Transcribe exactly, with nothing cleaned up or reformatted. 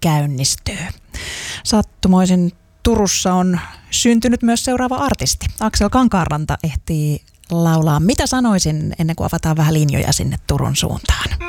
käynnistyy. Sattumoisin Turussa on syntynyt myös seuraava artisti. Aksel Kankaanranta ehtii laulaa Mitä sanoisin ennen kuin avataan vähän linjoja sinne Turun suuntaan.